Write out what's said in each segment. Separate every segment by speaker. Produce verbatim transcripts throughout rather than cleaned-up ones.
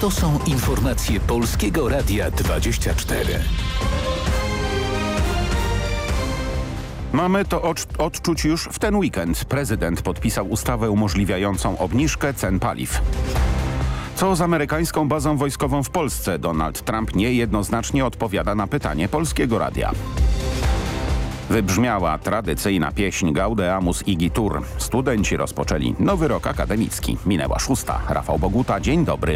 Speaker 1: To są informacje Polskiego Radia dwadzieścia cztery.
Speaker 2: Mamy to odczuć już w ten weekend. Prezydent podpisał ustawę umożliwiającą obniżkę cen paliw. Co z amerykańską bazą wojskową w Polsce? Donald Trump niejednoznacznie odpowiada na pytanie Polskiego Radia. Wybrzmiała tradycyjna pieśń Gaudeamus Igitur. Studenci rozpoczęli nowy rok akademicki. Minęła szósta. Rafał Boguta, dzień dobry.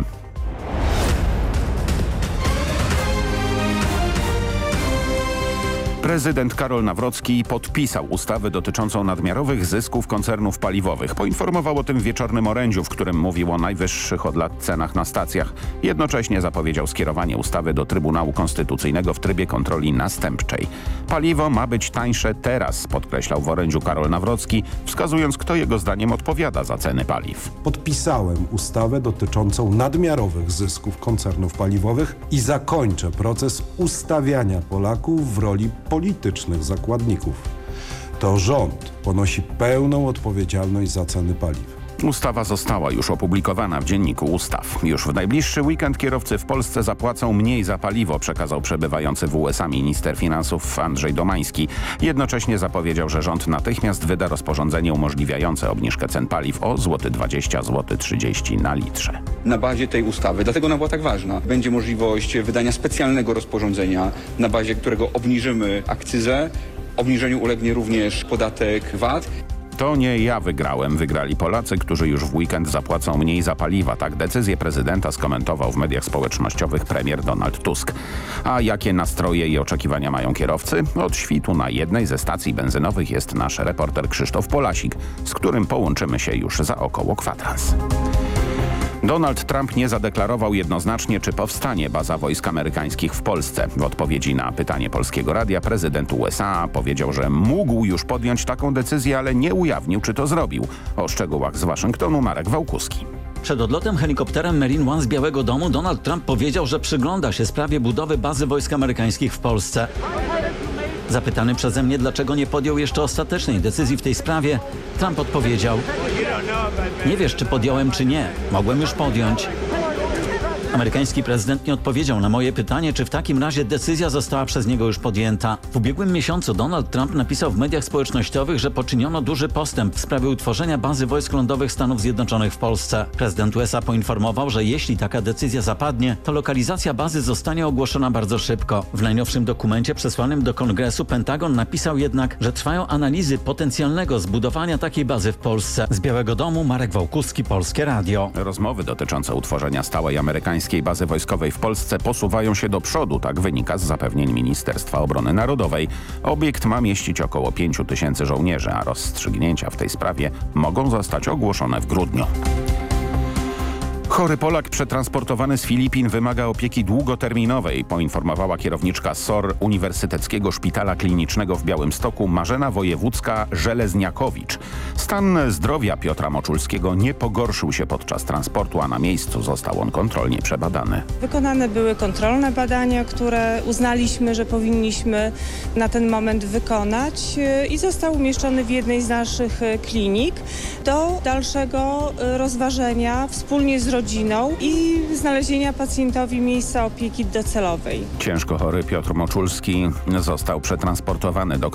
Speaker 2: Prezydent Karol Nawrocki podpisał ustawę dotyczącą nadmiarowych zysków koncernów paliwowych. Poinformował o tym w wieczornym orędziu, w którym mówił o najwyższych od lat cenach na stacjach. Jednocześnie zapowiedział skierowanie ustawy do Trybunału Konstytucyjnego w trybie kontroli następczej. Paliwo ma być tańsze teraz, podkreślał w orędziu Karol Nawrocki, wskazując, kto jego zdaniem odpowiada za ceny paliw.
Speaker 3: Podpisałem ustawę dotyczącą nadmiarowych zysków koncernów paliwowych i zakończę proces ustawiania Polaków w roli politycznych zakładników. To rząd ponosi pełną odpowiedzialność za ceny paliw.
Speaker 2: Ustawa została już opublikowana w Dzienniku Ustaw. Już w najbliższy weekend kierowcy w Polsce zapłacą mniej za paliwo, przekazał przebywający w U S A minister finansów Andrzej Domański. Jednocześnie zapowiedział, że rząd natychmiast wyda rozporządzenie umożliwiające obniżkę cen paliw o złoty dwadzieścia, złoty trzydzieści na litrze.
Speaker 4: Na bazie tej ustawy, dlatego ona była tak ważna, będzie możliwość wydania specjalnego rozporządzenia, na bazie którego obniżymy akcyzę. Obniżeniu ulegnie również podatek V A T.
Speaker 2: To nie ja wygrałem, wygrali Polacy, którzy już w weekend zapłacą mniej za paliwa. Tak decyzję prezydenta skomentował w mediach społecznościowych premier Donald Tusk. A jakie nastroje i oczekiwania mają kierowcy? Od świtu na jednej ze stacji benzynowych jest nasz reporter Krzysztof Polasik, z którym połączymy się już za około kwadrans. Donald Trump nie zadeklarował jednoznacznie, czy powstanie baza wojsk amerykańskich w Polsce. W odpowiedzi na pytanie Polskiego Radia prezydent U S A powiedział, że mógł już podjąć taką decyzję, ale nie ujawnił, czy to zrobił. O szczegółach z Waszyngtonu Marek Wałkuski.
Speaker 5: Przed odlotem helikopterem Marine One z Białego Domu Donald Trump powiedział, że przygląda się sprawie budowy bazy wojsk amerykańskich w Polsce. Zapytany przeze mnie, dlaczego nie podjął jeszcze ostatecznej decyzji w tej sprawie, Trump odpowiedział: nie wiesz, czy podjąłem, czy nie. Mogłem już podjąć. Amerykański prezydent nie odpowiedział na moje pytanie, czy w takim razie decyzja została przez niego już podjęta. W ubiegłym miesiącu Donald Trump napisał w mediach społecznościowych, że poczyniono duży postęp w sprawie utworzenia bazy wojsk lądowych Stanów Zjednoczonych w Polsce. Prezydent U S A poinformował, że jeśli taka decyzja zapadnie, to lokalizacja bazy zostanie ogłoszona bardzo szybko. W najnowszym dokumencie przesłanym do Kongresu Pentagon napisał jednak, że trwają analizy potencjalnego zbudowania takiej bazy w Polsce. Z Białego Domu Marek Wałkuski, Polskie Radio.
Speaker 2: Rozmowy dotyczące utworzenia stałej amerykańskiej bazy wojskowej w Polsce posuwają się do przodu, tak wynika z zapewnień Ministerstwa Obrony Narodowej. Obiekt ma mieścić około pięciu tysięcy żołnierzy, a rozstrzygnięcia w tej sprawie mogą zostać ogłoszone w grudniu. Chory Polak przetransportowany z Filipin wymaga opieki długoterminowej, poinformowała kierowniczka S O R Uniwersyteckiego Szpitala Klinicznego w Białymstoku Marzena Wojewódzka-Żelezniakowicz. Stan zdrowia Piotra Moczulskiego nie pogorszył się podczas transportu, a na miejscu został on kontrolnie przebadany.
Speaker 6: Wykonane były kontrolne badania, które uznaliśmy, że powinniśmy na ten moment wykonać i został umieszczony w jednej z naszych klinik do dalszego rozważenia wspólnie z rodziną i znalezienia pacjentowi miejsca opieki docelowej.
Speaker 2: Ciężko chory Piotr Moczulski został przetransportowany do